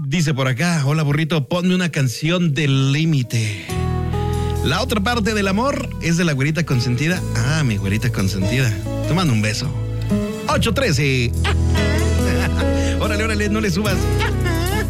Dice por acá, hola burrito, ponme una canción del límite. La otra parte del amor es de la güerita consentida. Ah, mi güerita consentida. Te mando un beso. 8:13. Órale, no le subas.